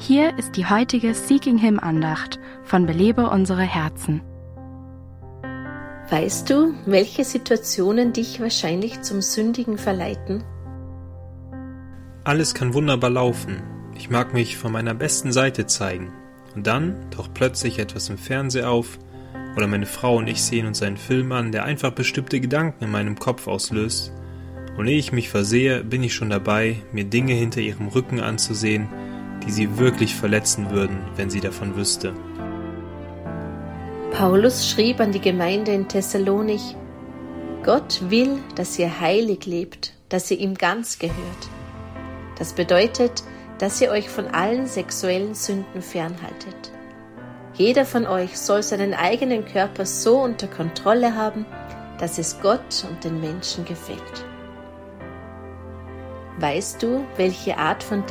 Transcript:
Hier ist die heutige Seeking Him Andacht von Belebe unsere Herzen. Weißt du, welche Situationen dich wahrscheinlich zum Sündigen verleiten? Alles kann wunderbar laufen. Ich mag mich von meiner besten Seite zeigen. Und dann taucht plötzlich etwas im Fernseher auf oder meine Frau und ich sehen uns einen Film an, der einfach bestimmte Gedanken in meinem Kopf auslöst. Und ehe ich mich versehe, bin ich schon dabei, mir Dinge hinter ihrem Rücken anzusehen, die sie wirklich verletzen würden, wenn sie davon wüsste. Paulus schrieb an die Gemeinde in Thessalonich: Gott will, dass ihr heilig lebt, dass ihr ihm ganz gehört. Das bedeutet, dass ihr euch von allen sexuellen Sünden fernhaltet. Jeder von euch soll seinen eigenen Körper so unter Kontrolle haben, dass es Gott und den Menschen gefällt. Weißt du, welche Art von